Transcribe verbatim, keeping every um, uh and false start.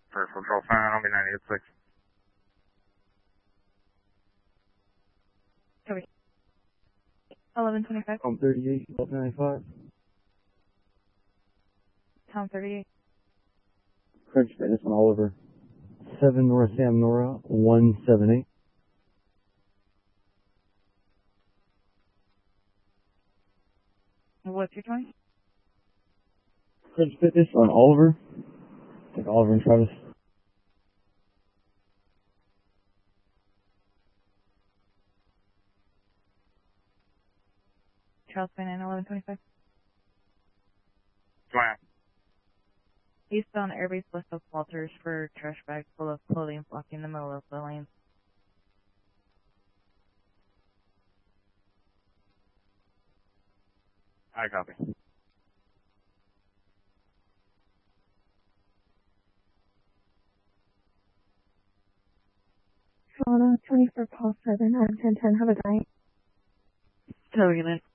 First control sign, I'll be ninety-eight six. Copy. eleven twenty-five. Tom thirty-eight, twelve ninety-five. Tom thirty-eight. Crunch Fitness on Oliver. seven North Sam Nora, one seven eight. What's your choice? Crunch Fitness on Oliver. Like Oliver and Travis. Charles Finnan, eleven twenty-five. Slam. Eastbound Airbase west of Walters for trash bag full of clothing blocking the middle of the lane. I copy. Toronto, twenty-four Paul seven, out of ten ten, have a good night. Totally good night.